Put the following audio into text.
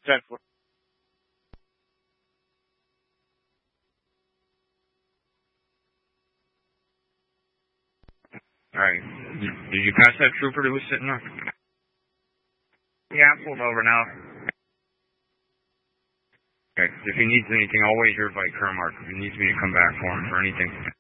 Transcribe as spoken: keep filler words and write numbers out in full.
ten four. Alright. Did, did you pass that trooper that was sitting there? Yeah, I pulled over now. Okay. If he needs anything, I'll wait here by Kermark. If he needs me to come back for him for anything.